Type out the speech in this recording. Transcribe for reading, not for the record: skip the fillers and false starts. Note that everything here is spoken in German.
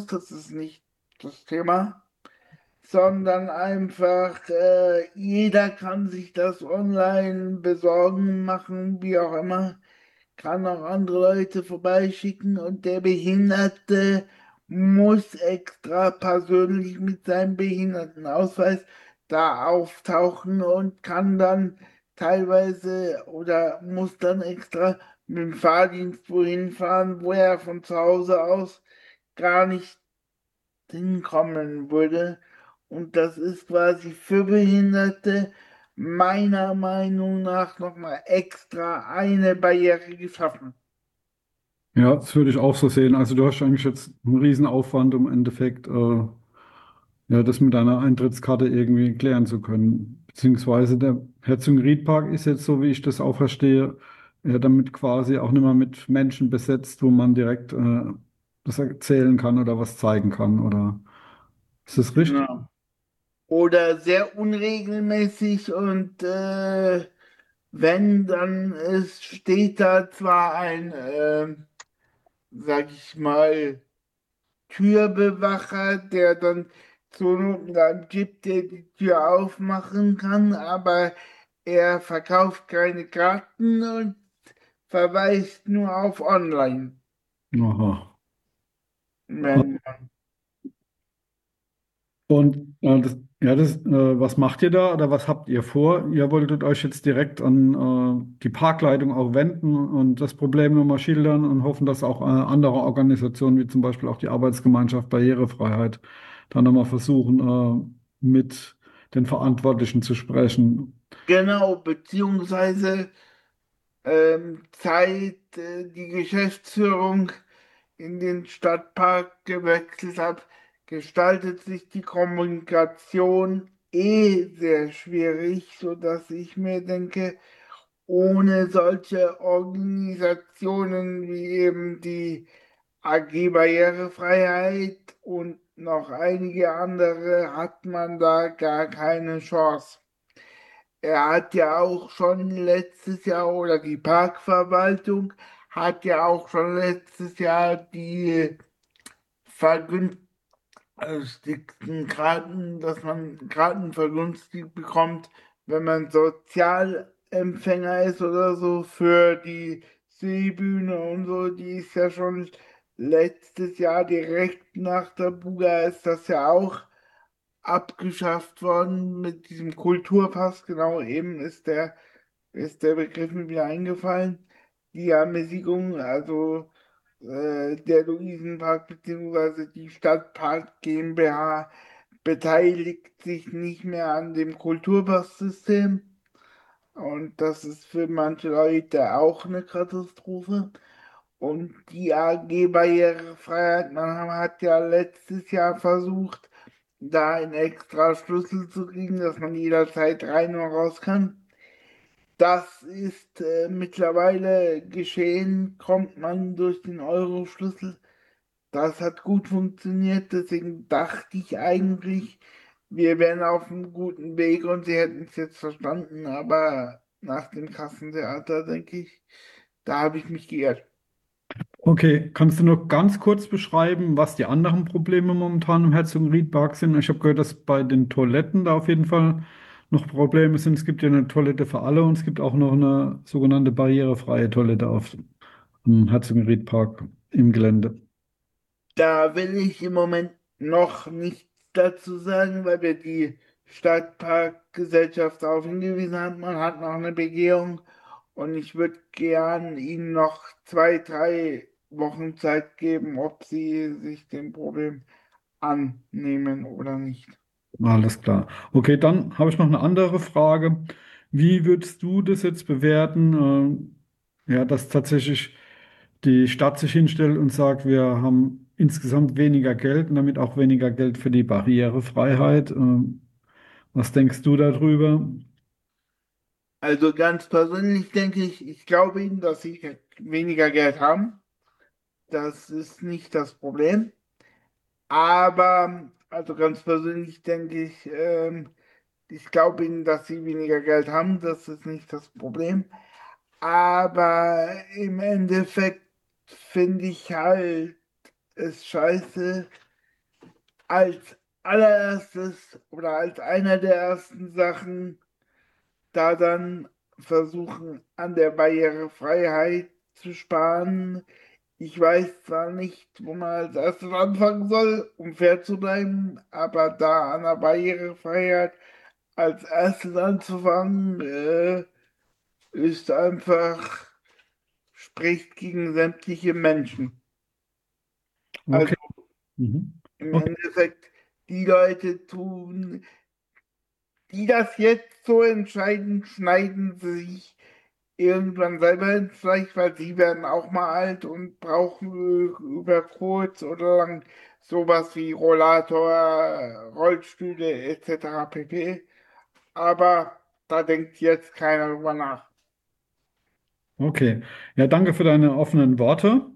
das ist nicht das Thema, sondern einfach jeder kann sich das online besorgen, machen, wie auch immer, kann auch andere Leute vorbeischicken und der Behinderte muss extra persönlich mit seinem Behindertenausweis da auftauchen und kann dann teilweise oder muss dann extra mit dem Fahrdienst wohin fahren, wo er von zu Hause aus gar nicht hinkommen würde. Und das ist quasi für Behinderte meiner Meinung nach nochmal extra eine Barriere geschaffen. Ja, das würde ich auch so sehen. Also du hast eigentlich jetzt einen Riesenaufwand, um im Endeffekt ja, das mit deiner Eintrittskarte irgendwie klären zu können. Beziehungsweise der Herzogenried-Park ist jetzt, so wie ich das auch verstehe, ja, damit quasi auch nicht mehr mit Menschen besetzt, wo man direkt das erzählen kann oder was zeigen kann. Oder ist das richtig? Genau. Oder sehr unregelmäßig und wenn, dann steht da zwar ein, sag ich mal, Türbewacher, der dann zur Not einen gibt, der die Tür aufmachen kann, aber er verkauft keine Karten und verweist nur auf Online. Aha. Wenn, Und was macht ihr da oder was habt ihr vor? Ihr wolltet euch jetzt direkt an die Parkleitung auch wenden und das Problem nochmal schildern und hoffen, dass auch andere Organisationen, wie zum Beispiel auch die Arbeitsgemeinschaft Barrierefreiheit, dann nochmal versuchen, mit den Verantwortlichen zu sprechen. genau, beziehungsweise seit die Geschäftsführung in den Stadtpark gewechselt hat, gestaltet sich die Kommunikation sehr schwierig, sodass ich mir denke, ohne solche Organisationen wie eben die AG Barrierefreiheit und noch einige andere hat man da gar keine Chance. Er hat ja auch schon letztes Jahr oder die Parkverwaltung hat ja auch schon letztes Jahr die vergünstigten Karten, dass man Karten vergünstigt bekommt, wenn man Sozialempfänger ist oder so für die Seebühne und so. Die ist ja schon letztes Jahr direkt nach der Buga ist das ja auch abgeschafft worden mit diesem Kulturpass. Genau, eben ist der Begriff mir wieder eingefallen. Die Ermäßigung, also der Luisenpark bzw. die Stadtpark GmbH beteiligt sich nicht mehr an dem Kulturpass-System. Und das ist für manche Leute auch eine Katastrophe. Und die AG Barrierefreiheit, man hat ja letztes Jahr versucht, da einen extra Schlüssel zu kriegen, dass man jederzeit rein und raus kann. Das ist mittlerweile geschehen, kommt man durch den Euro-Schlüssel. Das hat gut funktioniert, deswegen dachte ich eigentlich, wir wären auf einem guten Weg und sie hätten es jetzt verstanden, aber nach dem Kassentheater, denke ich, da habe ich mich geirrt. Okay, kannst du noch ganz kurz beschreiben, was die anderen Probleme momentan im Herzogenried-Park sind? Ich habe gehört, dass bei den Toiletten da auf jeden Fall noch Probleme sind. Es gibt ja eine Toilette für alle und es gibt auch noch eine sogenannte barrierefreie Toilette auf dem Herzogenried-Park im Gelände. Da will ich im Moment noch nichts dazu sagen, weil wir die Stadtparkgesellschaft darauf hingewiesen haben, man hat noch eine Begehung und ich würde gern Ihnen noch 2, 3 Wochen Zeit geben, ob Sie sich dem Problem annehmen oder nicht. Alles klar. Okay, dann habe ich noch eine andere Frage. Wie würdest du das jetzt bewerten, ja, dass tatsächlich die Stadt sich hinstellt und sagt, wir haben insgesamt weniger Geld und damit auch weniger Geld für die Barrierefreiheit? Was denkst du darüber? Also ganz persönlich denke ich, ich glaube Ihnen, dass Sie weniger Geld haben. Das ist nicht das Problem. Aber, also ganz persönlich denke ich, ich glaube Ihnen, dass Sie weniger Geld haben. Das ist nicht das Problem. Aber im Endeffekt finde ich halt es scheiße, als allererstes oder als einer der ersten Sachen da dann versuchen, an der Barrierefreiheit zu sparen. Ich weiß zwar nicht, wo man als erstes anfangen soll, um fair zu bleiben, aber da an der Barrierefreiheit als erstes anzufangen, ist einfach, spricht gegen sämtliche Menschen. Also Okay. Mhm. im Okay. Endeffekt, die Leute tun, die das jetzt so entscheiden, schneiden sich irgendwann selber ins Fleisch, weil sie werden auch mal alt und brauchen über kurz oder lang sowas wie Rollator, Rollstühle etc. pp. Aber da denkt jetzt keiner drüber nach. Okay. Ja, danke für deine offenen Worte.